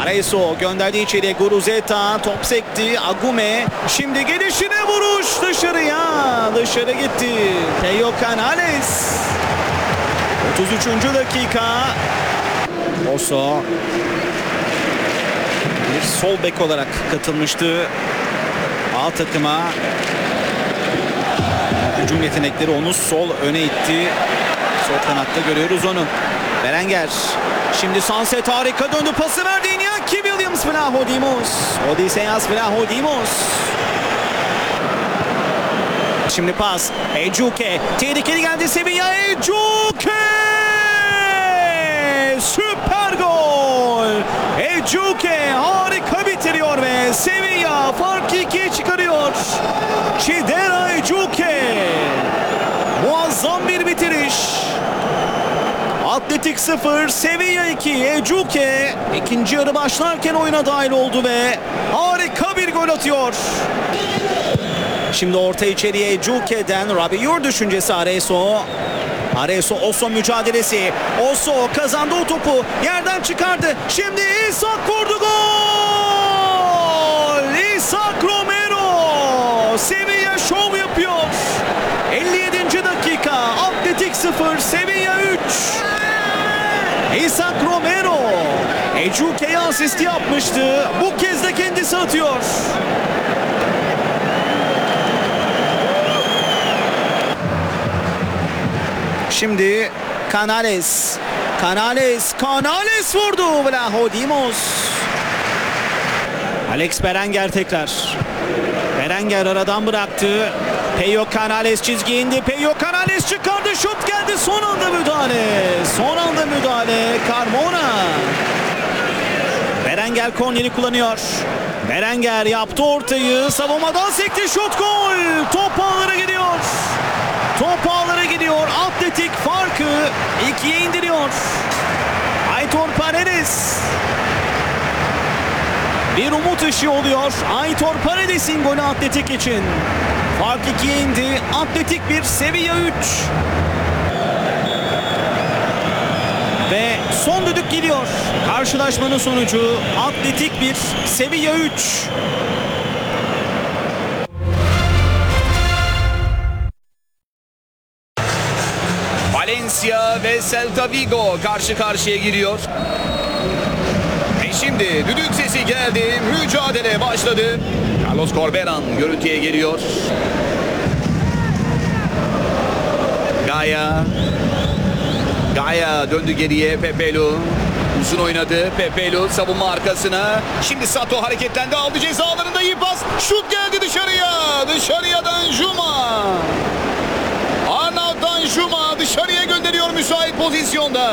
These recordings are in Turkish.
Arezzo gönderdi içeriye. Guruzeta top sekti. Agume şimdi gelişine vuruş dışarı gitti. Teo Canales 33. dakika. Oso bir sol bek olarak katılmıştı A takıma. Hücum yetenekleri onu sol öne itti. Sol kanatta görüyoruz onu. Berenger şimdi Sunset harika döndü, pası verdi. Iñaki Williams, Vlahodimos. Odysseas Vlahodimos. Şimdi pas. Ejuke tehlikeli geldi Sevilla. Ejuke süper gol. Ejuke harika bitiriyor ve Sevilla farkı 2'ye çıkarıyor. Chidera Ejuke muazzam bir bitiriş. Atletik 0, Sevilla 2. Ejuke ikinci yarı başlarken oyuna dahil oldu ve harika bir gol atıyor. Şimdi orta içeriye Ejuke'den Rabiot düşüncesi Arezzo. Arezzo Oso mücadelesi. Oso kazandı o topu. Yerden çıkardı. Şimdi Isak vurdu, gol! Isak Romero. Sevilla şov yapıyor. 57. dakika. Atletik 0, Sevilla 3. Isak Romero Ejuke'ye asist yapmıştı. Bu kez de kendisi atıyor. Şimdi Canales vurdu. Vlahodimos. Alex Berenger tekrar. Berenger aradan bıraktı. Teo Canales çizgiye indi. Teo Canales çıkardı. Şut geldi. Son anda müdahale. Carmona. Berenger korneri kullanıyor. Berenger yaptı ortayı. Savunmadan sekti. Şut, gol. Top ağlara gidiyor. Atletik farkı 2'ye indiriyor. Aitor Paredes bir umut ışığı oluyor. Aitor Paredes'in golü Atletik için. Fark 2'ye indi. Atletik 1, Sevilla 3. Ve son düdük geliyor. Karşılaşmanın sonucu Atletik 1, Sevilla 3. Valencia ve Celta Vigo karşı karşıya giriyor. Şimdi düdük sesi geldi. Mücadele başladı. Carlos Corberan görüntüye geliyor. Gaia döndü geriye. Pepelu uzun oynadı. Pepelu savunma arkasına. Şimdi Sato hareketlendi. Aldı ceza alanında, iyi pas. Şut geldi dışarıya. Danjuma. Arnaud Danjuma dışarıya gönderiyor müsait pozisyonda.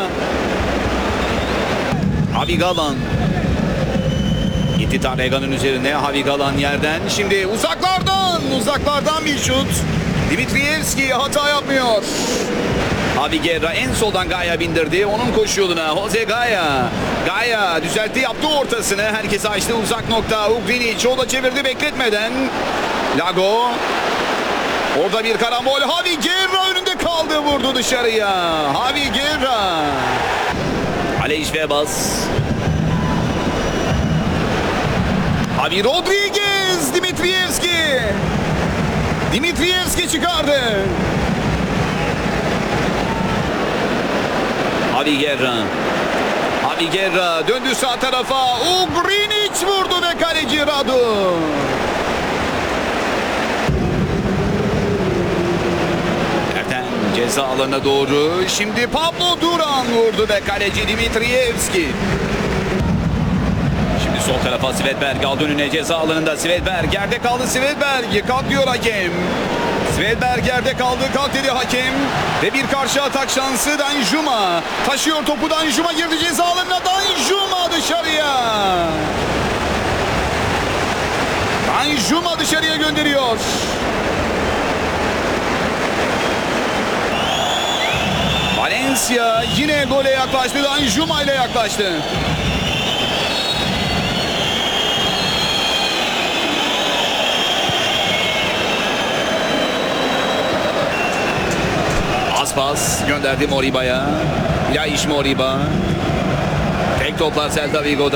Javi Galan gitti Tarregan'ın üzerine. Javi Galan yerden. Şimdi uzaklardan bir şut. Dimitrievski hata yapmıyor. Javi Guerra en soldan Gaia bindirdi. Onun koşu yoluna Jose Gaia düzeltti, yaptı ortasını. Herkes açtı uzak nokta. Ugrinic o da çevirdi bekletmeden. Lago. Orada bir karambol. Javi Guerra önünde kaldı, vurdu dışarıya. Javi Guerra. Aleix Vebas. Javi Rodriguez. Dimitrievski çıkardı. Javi Guerra döndü sağ tarafa. Ugrinic vurdu ve kaleci Radu. Ceza alanına doğru. Şimdi Pablo Duran vurdu ve kaleci Dimitrievski. Şimdi sol tarafa Svedberg aldı önüne ceza alanında. Svedberg yerde kaldı. Svedberg kalk diyor hakem. Svedberg yerde kaldı. Kalk dedi hakem. Ve bir karşı atak şansı Danjuma. Taşıyor topu, Danjuma girdi ceza alanına. Danjuma dışarıya gönderiyor. Valencia yine gole yaklaştı. Danjuma ile yaklaştı. Aspas gönderdi Moriba'ya. Laiş Moriba. Tek toplar Celta Vigo'da.